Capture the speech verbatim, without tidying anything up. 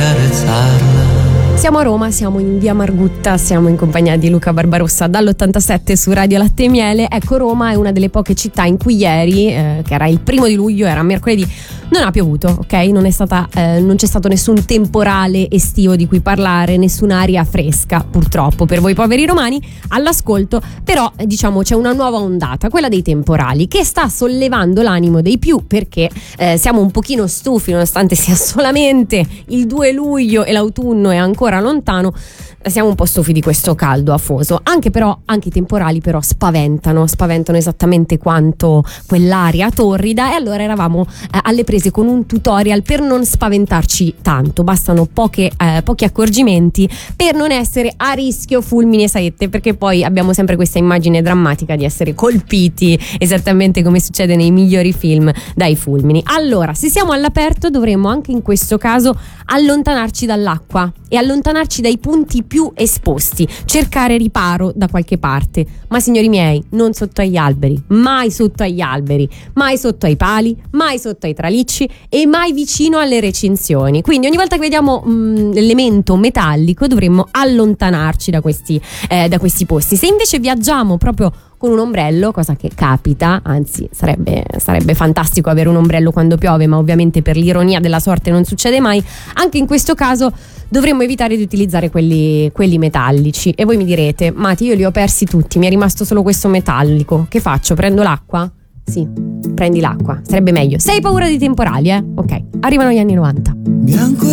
accarezzarla. Siamo a Roma, siamo in via Margutta, siamo in compagnia di Luca Barbarossa dall'ottantasette su Radio Latte e Miele. Ecco, Roma è una delle poche città in cui ieri, eh, che era il primo di luglio, era mercoledì, non ha piovuto, ok? Non è stata, eh, non c'è stato nessun temporale estivo di cui parlare, nessun'aria fresca, purtroppo per voi poveri romani all'ascolto. Però eh, diciamo c'è una nuova ondata, quella dei temporali, che sta sollevando l'animo dei più, perché eh, siamo un pochino stufi, nonostante sia solamente il due luglio e l'autunno è ancora lontano. Siamo un po' stufi di questo caldo afoso. Anche però, anche i temporali però spaventano, spaventano esattamente quanto quell'aria torrida, e allora eravamo eh, alle prese con un tutorial per non spaventarci tanto. Bastano poche, eh, pochi accorgimenti per non essere a rischio fulmini e saette, perché poi abbiamo sempre questa immagine drammatica di essere colpiti, esattamente come succede nei migliori film, dai fulmini. Allora, se siamo all'aperto dovremmo anche in questo caso allontanarci dall'acqua e allontanarci dai punti più esposti, cercare riparo da qualche parte. Ma signori miei, non sotto agli alberi, mai sotto agli alberi, mai sotto ai pali, mai sotto ai tralicci e mai vicino alle recinzioni. Quindi ogni volta che vediamo un elemento metallico dovremmo allontanarci da questi, eh, da questi posti. Se invece viaggiamo proprio con un ombrello, cosa che capita, anzi sarebbe, sarebbe fantastico avere un ombrello quando piove, ma ovviamente per l'ironia della sorte non succede mai, anche in questo caso dovremmo evitare di utilizzare quelli, quelli metallici. E voi mi direte: Mati, io li ho persi tutti, mi è rimasto solo questo metallico, che faccio? Prendo l'acqua? Sì, prendi l'acqua, sarebbe meglio. Se hai paura di temporali, eh? Ok, arrivano gli anni novanta. Bianco